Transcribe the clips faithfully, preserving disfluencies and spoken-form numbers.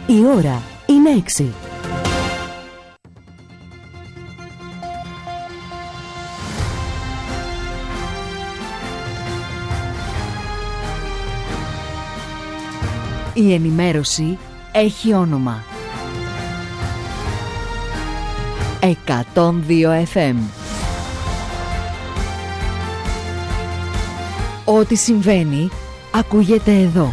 Η ώρα είναι έξι. Η ενημέρωση έχει όνομα. εκατόν δύο εφ εμ. Ό,τι συμβαίνει, ακούγεται εδώ.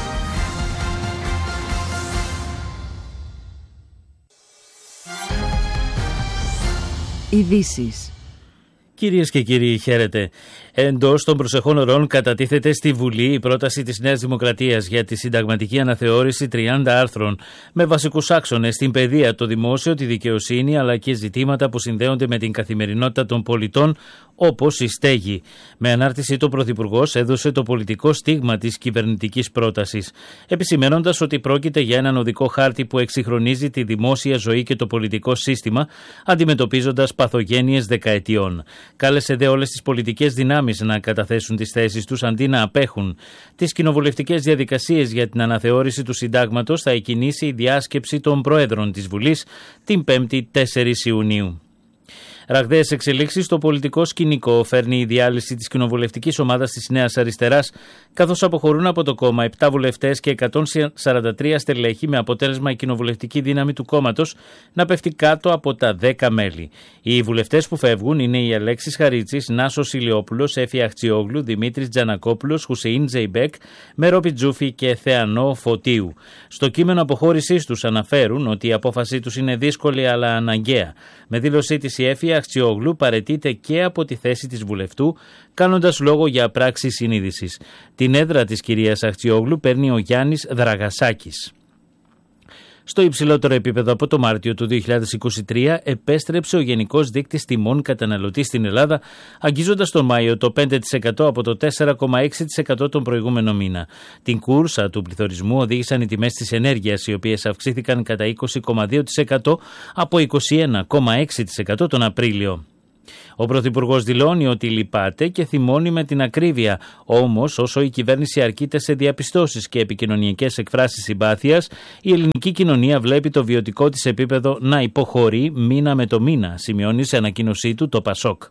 Ειδήσεις. Κυρίες και κύριοι, χαίρετε. Εντός των προσεχών ωρών κατατίθεται στη Βουλή η πρόταση της Νέας Δημοκρατίας για τη συνταγματική αναθεώρηση τριάντα άρθρων με βασικούς άξονες στην παιδεία, το δημόσιο, τη δικαιοσύνη αλλά και ζητήματα που συνδέονται με την καθημερινότητα των πολιτών, όπως η στέγη. Με ανάρτηση του Πρωθυπουργός έδωσε το πολιτικό στίγμα της κυβερνητικής πρότασης, επισημαίνοντας ότι πρόκειται για έναν οδικό χάρτη που εξυγχρονίζει τη δημόσια ζωή και το πολιτικό σύστημα, αντιμετωπίζοντας παθογένειες δεκαετιών. Κάλεσε δε όλες τις πολιτικές δυνάμεις να καταθέσουν τις θέσεις τους αντί να απέχουν. Τις κοινοβουλευτικές διαδικασίες για την αναθεώρηση του συντάγματος θα εκκινήσει η διάσκεψη των Προέδρων της Βουλής την πέμπτη τέσσερις Ιουνίου. Ραγδαίες εξελίξεις στο πολιτικό σκηνικό φέρνει η διάλυση της κοινοβουλευτικής ομάδας της Νέας Αριστεράς, καθώς αποχωρούν από το κόμμα επτά βουλευτές και εκατόν σαράντα τρία στελέχη, με αποτέλεσμα η κοινοβουλευτική δύναμη του κόμματος να πέφτει κάτω από τα δέκα μέλη. Οι βουλευτές που φεύγουν είναι οι Αλέξης Χαρίτσης, Νάσος Ηλιόπουλος, Έφη Αχτσιόγλου, Δημήτρης Τζανακόπουλος, Χουσεΐν Τζεϊμπέκ, Μερόπη Τζούφη και Θεανό Φωτίου. Στο κείμενο αποχώρησής τους αναφέρουν ότι η απόφασή τους είναι δύσκολη αλλά αναγκαία. Με δήλωσή της η Έφη Αχτσιόγλου παραιτείται και από τη θέση της βουλευτού, κάνοντας λόγο για πράξη συνείδησης. Την έδρα της κυρίας Αχτσιόγλου παίρνει ο Γιάννης Δραγασάκης. Στο υψηλότερο επίπεδο από το Μάρτιο του δύο χιλιάδες είκοσι τρία επέστρεψε ο Γενικός Δείκτης Τιμών Καταναλωτή στην Ελλάδα, αγγίζοντας τον Μάιο το πέντε τοις εκατό από το τέσσερα κόμμα έξι τοις εκατό τον προηγούμενο μήνα. Την κούρσα του πληθωρισμού οδήγησαν οι τιμές της ενέργειας, οι οποίες αυξήθηκαν κατά είκοσι κόμμα δύο τοις εκατό από είκοσι ένα κόμμα έξι τοις εκατό τον Απρίλιο. Ο Πρωθυπουργός δηλώνει ότι λυπάται και θυμώνει με την ακρίβεια. Όμως, όσο η κυβέρνηση αρκείται σε διαπιστώσεις και επικοινωνιακές εκφράσεις συμπάθειας, η ελληνική κοινωνία βλέπει το βιωτικό της επίπεδο να υποχωρεί μήνα με το μήνα, σημειώνει σε ανακοίνωσή του το Πασόκ.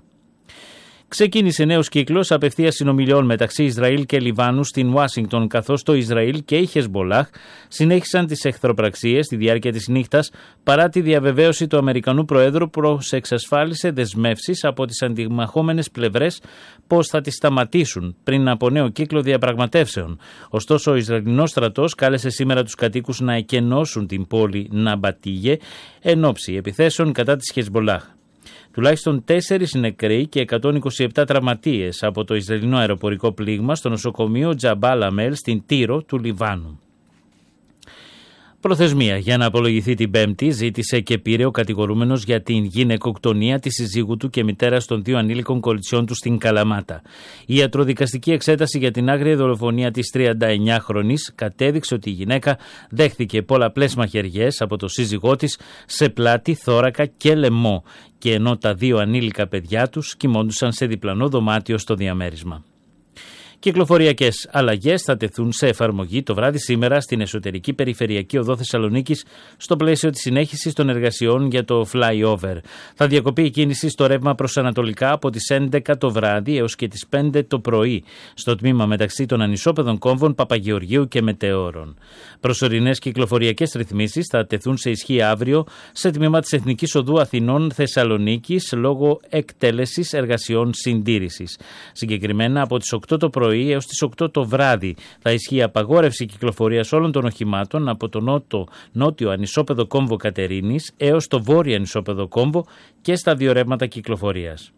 Ξεκίνησε νέος κύκλος απευθείας συνομιλιών μεταξύ Ισραήλ και Λιβάνου στην Ουάσιγκτον, καθώς το Ισραήλ και η Χεσμπολάχ συνέχισαν τις εχθροπραξίες στη διάρκεια της νύχτας, παρά τη διαβεβαίωση του Αμερικανού Προέδρου πως εξασφάλισε δεσμεύσεις από τις αντιμαχόμενες πλευρές πως θα τις σταματήσουν πριν από νέο κύκλο διαπραγματεύσεων. Ωστόσο, ο Ισραηλινός στρατός κάλεσε σήμερα τους κατοίκους να εκενώσουν την πόλη Ναμπατίγε εν ώψη επιθέσεων κατά της Χεσμπολάχ. Τουλάχιστον τέσσερις νεκροί και εκατόν είκοσι επτά τραυματίες από το Ισραηλινό αεροπορικό πλήγμα στο νοσοκομείο Τζαμπάλ Αμέλ στην Τύρο του Λιβάνου. Προθεσμία για να απολογηθεί την Πέμπτη ζήτησε και πήρε ο κατηγορούμενος για την γυναικοκτονία της συζύγου του και μητέρας των δύο ανήλικων κοριτσιών του στην Καλαμάτα. Η ιατροδικαστική εξέταση για την άγρια δολοφονία της τριανταεννιάχρονης κατέδειξε ότι η γυναίκα δέχθηκε πολλαπλές μαχαιριές από το σύζυγό της σε πλάτη, θώρακα και λαιμό, και ενώ τα δύο ανήλικα παιδιά τους κοιμόντουσαν σε διπλανό δωμάτιο στο διαμέρισμα. Κυκλοφοριακές αλλαγές θα τεθούν σε εφαρμογή το βράδυ σήμερα στην εσωτερική περιφερειακή οδό Θεσσαλονίκης στο πλαίσιο της συνέχισης των εργασιών για το flyover. Θα διακοπεί η κίνηση στο ρεύμα προς ανατολικά από τις έντεκα το βράδυ έως και τις πέντε το πρωί στο τμήμα μεταξύ των ανισόπεδων κόμβων Παπαγεωργίου και Μετεώρων. Προσωρινές κυκλοφοριακές ρυθμίσεις θα τεθούν σε ισχύ αύριο σε τμήμα της Εθνικής Οδού Αθηνών Θεσσαλονίκης λόγω εκτέλεσης εργασιών συντήρησης. Συγκεκριμένα από τις οκτώ το πρωί έως τις οκτώ το βράδυ θα ισχύει απαγόρευση κυκλοφορίας όλων των οχημάτων από το νότο, νότιο ανισόπεδο κόμβο Κατερίνης έως το βόρειο ανισόπεδο κόμβο και στα δύο ρεύματα κυκλοφορίας.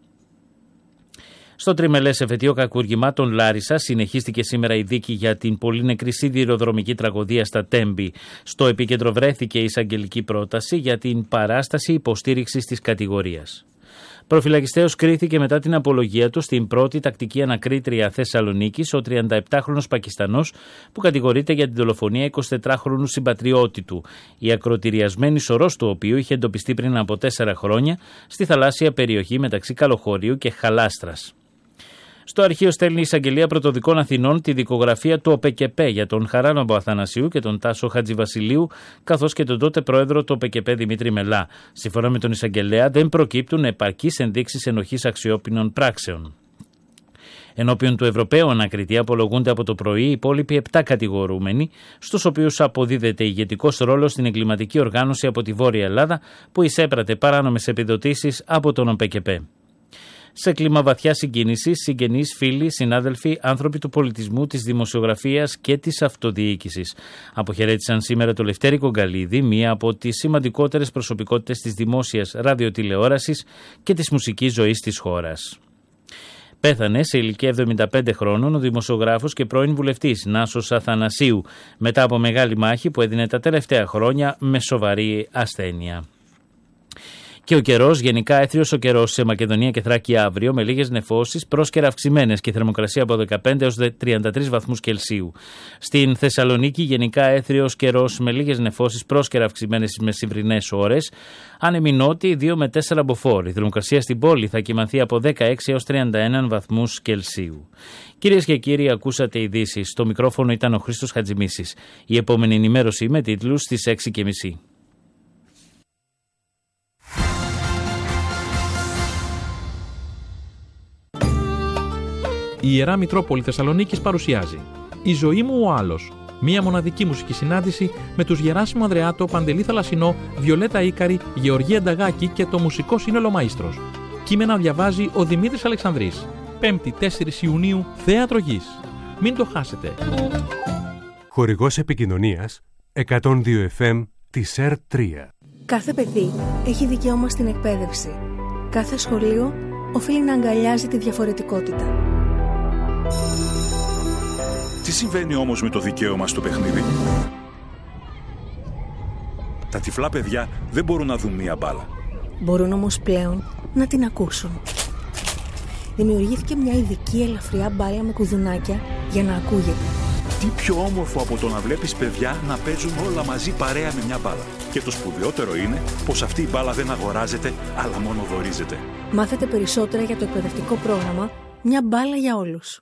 Στο τριμελές εφετείο κακουργημάτων Λάρισα συνεχίστηκε σήμερα η δίκη για την πολύ νεκρή σιδηροδρομική τραγωδία στα Τέμπη. Στο επίκεντρο βρέθηκε η εισαγγελική πρόταση για την παράσταση υποστήριξης της κατηγορίας. Προφυλακιστέως κρίθηκε μετά την απολογία του στην πρώτη τακτική ανακρίτρια Θεσσαλονίκης ο τριανταεπτάχρονος Πακιστανός που κατηγορείται για την δολοφονία εικοσιτετράχρονου συμπατριώτη του, η ακροτηριασμένη σωρός του οποίου είχε εντοπιστεί πριν από τέσσερα χρόνια στη θαλάσσια περιοχή μεταξύ Καλοχωρίου και Χαλάστρας. Στο αρχείο στέλνει η Εισαγγελία Πρωτοδικών Αθηνών τη δικογραφία του ΟΠΕΚΕΠΕ για τον Χαράλαμπο Αθανασίου και τον Τάσο Χατζηβασιλείου, καθώς και τον τότε πρόεδρο του ΟΠΕΚΕΠΕ Δημήτρη Μελά. Σύμφωνα με τον Εισαγγελέα, δεν προκύπτουν επαρκείς ενδείξεις ενοχής αξιόπινων πράξεων. Ενώπιον του Ευρωπαίου Ανακριτή απολογούνται από το πρωί οι υπόλοιποι επτά κατηγορούμενοι, στους οποίους αποδίδεται ηγετικός ρόλος στην εγκληματική οργάνωση από τη Βόρεια Ελλάδα που εισέπρατε παράνομες επιδοτήσεις από τον ΟΠΕΚΕΠΕ. Σε κλίμα βαθιά συγκίνησης, συγγενείς, φίλοι, συνάδελφοι, άνθρωποι του πολιτισμού, της δημοσιογραφίας και της αυτοδιοίκησης αποχαιρέτησαν σήμερα το Λευτέρη Κογκαλίδη, μία από τις σημαντικότερες προσωπικότητες της δημόσιας ραδιοτηλεόρασης και της μουσικής ζωής της χώρας. Πέθανε σε ηλικία εβδομήντα πέντε χρόνων ο δημοσιογράφος και πρώην βουλευτής Νάσος Αθανασίου, μετά από μεγάλη μάχη που έδινε τα τελευταία χρόνια με σοβαρή ασθένεια. Και ο καιρός, γενικά έθριος ο καιρός σε Μακεδονία και Θράκη αύριο, με λίγες νεφώσεις, πρόσκαιρα αυξημένες και θερμοκρασία από δεκαπέντε έως τριάντα τρεις βαθμούς Κελσίου. Στην Θεσσαλονίκη, γενικά έθριος καιρός με λίγες νεφώσεις, πρόσκαιρα αυξημένες στις μεσημβρινές ώρες. Άνεμοι νότιοι δύο με τέσσερα μποφόρ. Η θερμοκρασία στην πόλη θα κυμανθεί από δεκαέξι έως τριάντα ένα βαθμούς Κελσίου. Κυρίες και κύριοι, ακούσατε ειδήσεις. Στο μικρόφωνο ήταν ο Χρήστος Χατζημίσης. Η επόμενη ενημέρωση με τίτλους στις έξι και μισή. Η Ιερά Μητρόπολη Θεσσαλονίκης παρουσιάζει «Η ζωή μου ο άλλος». Μία μοναδική μουσική συνάντηση με τους Γεράσιμο Ανδρεάτο, Παντελή Θαλασσινό, Βιολέτα Ίκαρη, Γεωργία Νταγάκη και το μουσικό σύνολο Μαΐστρος. Κείμενα διαβάζει ο Δημήτρης Αλεξανδρής. Πέμπτη τέσσερις Ιουνίου, Θέατρο Γης. Μην το χάσετε. Χορηγός επικοινωνίας εκατόν δύο εφ εμ της ΕΡ τρία. Κάθε παιδί έχει δικαίωμα στην εκπαίδευση. Κάθε σχολείο οφείλει να αγκαλιάζει τη διαφορετικότητα. Τι συμβαίνει όμως με το δικαίωμα στο παιχνίδι? Τα τυφλά παιδιά δεν μπορούν να δουν μία μπάλα. Μπορούν όμως πλέον να την ακούσουν. Δημιουργήθηκε μια ειδική ελαφριά μπάλα με κουδουνάκια για να ακούγεται. Τι πιο όμορφο από το να βλέπεις παιδιά να παίζουν όλα μαζί παρέα με μια μπάλα. Και το σπουδαιότερο είναι πως αυτή η μπάλα δεν αγοράζεται, αλλά μόνο δωρίζεται. Μάθετε περισσότερα για το εκπαιδευτικό πρόγραμμα «Μια μπάλα για όλους».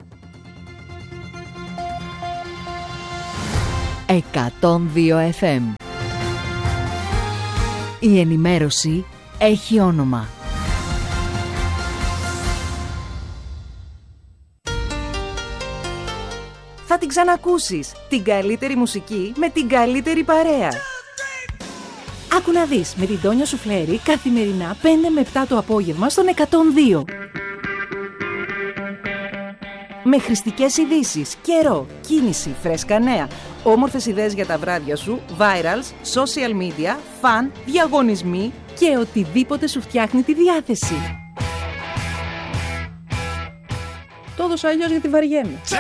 εκατόν δύο εφ εμ. Η ενημέρωση έχει όνομα. Θα την ξανακούσεις. Την καλύτερη μουσική με την καλύτερη παρέα. Άκου να δεις με την Τόνια Σουφλέρη καθημερινά πέντε με επτά το απόγευμα στον εκατόν δύο. Με χρηστικές ειδήσεις, καιρό, κίνηση, φρέσκα νέα, όμορφες ιδέες για τα βράδια σου, virals, social media, fun, διαγωνισμοί και οτιδήποτε σου φτιάχνει τη διάθεση. Το έδωσα αλλιώς γιατί βαριέμαι.